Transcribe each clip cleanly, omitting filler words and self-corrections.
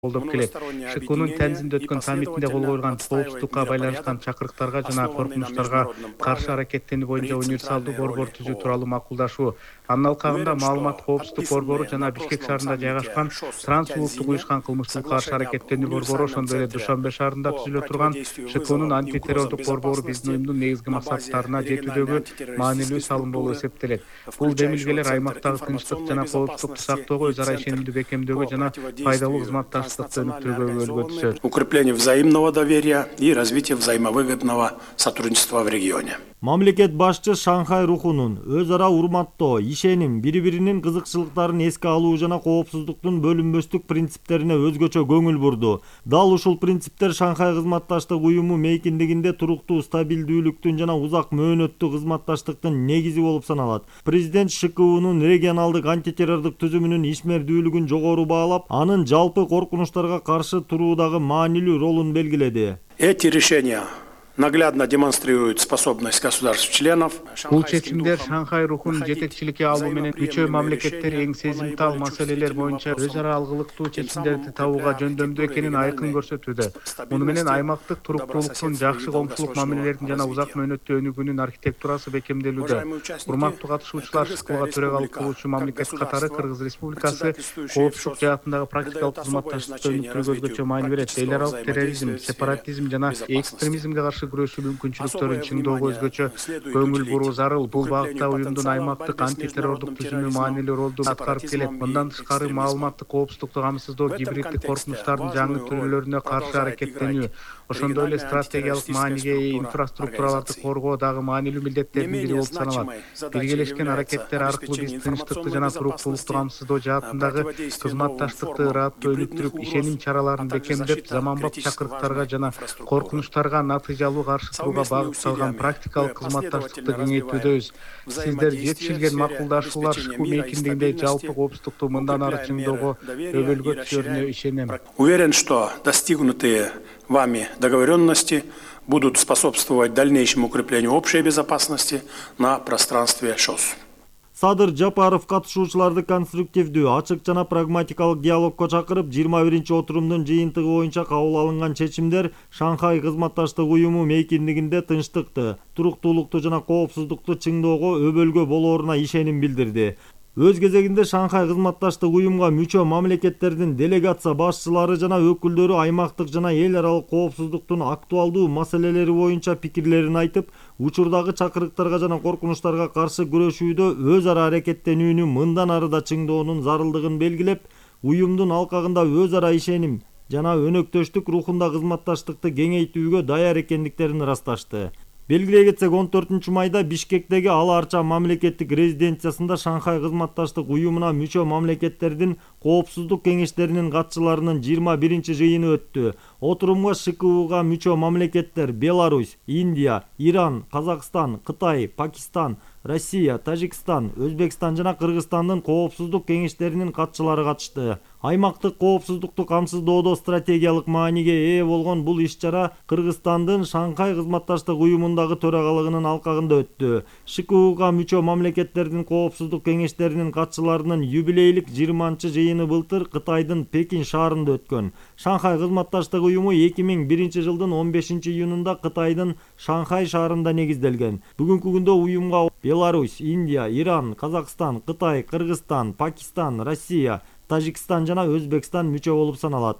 колдоп келет. ШКУнун Тяньзинде өткөн саммитинде кол койулган коопсуздукка байланышкан чакырыктарга жана коркунучтарга каршы аракеттенүү боюнча универсалдуу борбор түзүү тууралуу макулдашуу. Анын алкагында маалымат коопсуздук борбору жана Бишкек шаарында жайгашкан трансулуттук уюшкан кылмыштуулукка каршы аракеттенүү борбору, ошондой эле Душанбе шаарында түзүлө турган ШКУнун антитеррордук борбору биздин уюмдун негизги максаттарына жетүүдөгү маанилүү салым болуп эсептелет. Бул демилгелер аймактагы тынчтык жана коопсуздукту сактоого, өз ара ишенимди бекемдөөгө жана пайдалуу кызматташтыкты өнүктүрүүгө өбөлгө түшөт. Укрепление взаимного доверия и развитие взаимовыгодного сотрудничества в регионе. Мамлекет башчы Шанхай рухунун өз ара урматтоо, ишеним, бири-биринин кызыкчылыктарын эске алуу жана коопсуздуктун бөлүнбөстүк принциптерине өзгөчө көңүл бурду. Дал ушул принциптер Шанхай кызматташтык уюму мейкиндигинде туруктуу, стабилдүүлүктүн жана узак мөөнөттүү кызматташтыктын негизи болуп саналат. Президент ШКУнун регионалдык антитеррордук түзүмүнүн ишмердүүлүгүн жогору баалап, анын жалпы коркунучтарга каршы туруудагы маанилүү ролун белгиледи. Эти решения наглядно демонстрирует способность государств-членов. Бул чечимдер Шанхай рухун жетекчиликке алуу менен мүчө мамлекеттер эң сезимтал маселелер боюнча өз ара алгылыктуу чечимдерди табууга жөндөмдүү экенин айкын көрсөтүүдө. Муну менен аймактык туруктуулуктун, жакшы коомчулук мамилелердин жана узак мөөнөттүү өнүгүүнүн архитектурасы бекемделүүдө. Урматтуу катышуучулар, ШКУга төрагалык кылуучу мамлекет катары Кыргыз Республикасы коопсуздук жаатындагы практикалык кызматташтыкты өнүктүрүүгө өзгөчө маани берет. Эл аралык терроризм, сепаратизм жана экстремизмге каршы күрөшүү мүмкүнчүлүктөрүн чыңдоого өзгөчө көңүл буруу зарыл. Бул багытта уюмдун аймактык антитеррордук түзүмү маанилүү ролду аткарып келет. Мындан тышкары маалыматтык коопсуздукту камсыздоо, гибриддик коркунучтардын жаңы түрлөрүнө каршы аракеттенүү, ошондой эле стратегиялык мааниге ээ инфраструктураларды коргоо дагы маанилүү милдеттердин бири болуп саналат. Биргелешкен аракеттер аркылуу биз тынчтыкты жана туруктуулукту камсыздоо жаатындагы кызматташтыкты ыраттуу өнүктүрүп, ишеним чараларын бекемдеп, заманбап чакырыктарга жана коркунучтарга натыйжалуу каршы турууга багытталган практикалык кызматташтыкты кеңейтүүдөбүз. Сиздер жетишилген макулдашуулар ШКУ мейкиндигинде жалпы коопсуздукту мындан ары чыңдоого өбөлгө түшөрүнө ишенем. Уверен, что достигнутые вами договоренности будут способствовать дальнейшему укреплению общей безопасности на пространстве ШОС. Садыр Жапаров катышуучуларды конструктивдүү, ачык жана прагматикалык диалогко чакырып, 21 отурумдун жыйынтыгы боюнча кабыл алынган чечимдер Шанхай кызматташтык уюму мейкиндигинде тынчтыкты, туруктуулукту жана коопсуздукту чыңдоого өбөлгө болооруна ишеним билдирди. Өз кезегинде Шанхай кызматташтык уюмга мүчө мамлекеттердин делегация башчылары жана өкүлдөрү аймактык жана эл аралык коопсуздуктун актуалдуу маселелери боюнча пикирлерин айтып, учурдагы чакырыктарга жана коркунучтарга каршы күрөшүүдө өз ара аракеттенүүнү мындан ары да чыңдоонун зарылдыгын белгилеп, уюмдун алкагында өз ара ишеним жана өнөктөштүк рухунда кызматташтыкты кеңейтүүгө даяр экендиктерин ырасташты. Белгилей кетсек, 14 майда Бишкектеги Ала Арча мамлекеттик резиденциясында Шанхай кызматташтык уюмуна мүчө мамлекеттердин коопсуздук кеңештеринин катчыларынын 21 жыйыны өттү. Отурумга ШКУга мүчө мамлекеттер Беларусь, Индия, Иран, Казакстан, Кытай, Пакистан, Россия, Тажикстан, Өзбекстан жана Кыргызстандын коопсуздук кеңештеринин катчылары катышты. Аймактык коопсуздукту камсыздоодо стратегиялык мааниге ээ болгон бул иш-чара Кыргызстандын Шанхай кызматташтык уюмундагы төрагалыгынын алкагында өттү. ШКУга мүчө мамлекеттердин коопсуздук кеңештеринин катчыларынын юбилейлик 20 жыйыны былтыр Кытайдын Пекин шаарында өткөн. Шанхай кызматташтык уюму 2001 жылдын 15 июнунда Кытайдын Шанхай шаарында негизделген. Бүгүнкү күндө уюмга Беларусь, Индия, Иран, Казакстан, Кытай, Кыргызстан, Пакистан, Россия, Тажикстан жана Өзбекстан мүчө болуп саналат.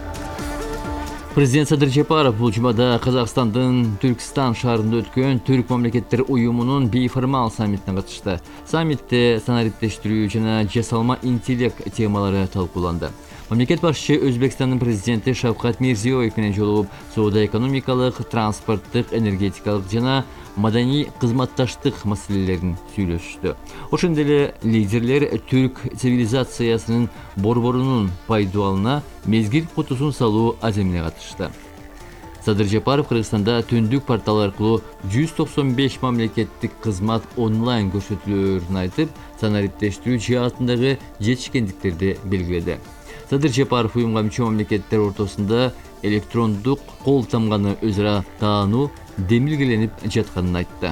Президент Садыр Жапаров бул жумада Казакстандын Түркстан шаарында өткөн Түрк мамлекеттер уюмунун бейформал саммитине катышты. Саммитте санариптештирүү жана жасалма интеллект темалары талкууланды. Мамлекет башчы Өзбекстандын президенти Шавкат Мирзиёев менен жолугуп, соода-экономикалык, транспорттук, энергетикалык жана маданий кызматташтык маселелерин сүйлөшүштү. Ошондой эле лидерлер түрк цивилизациясынын борборунун пайдаланууна мезгил кутусун салуу аземине катышты. Садыр Жапаров Кыргызстанда түндүк портал аркылуу 195 мамлекеттик кызмат онлайн көрсөтүлөөрүн айтып, санариптештирүү жаатындагы жетишкендиктерди белгиледи. Садыр Жапаров уюмга мүчө мамлекеттер ортосунда электрондук кол тамганы өз ара таануу демилгеленип жатканын айтты.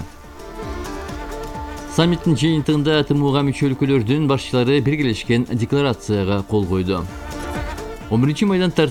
Саммиттин жыйынтыгында ТМУга мүчө өлкөлөрдүн башчылары биргелешкен декларацияга кол койду. 11 майдан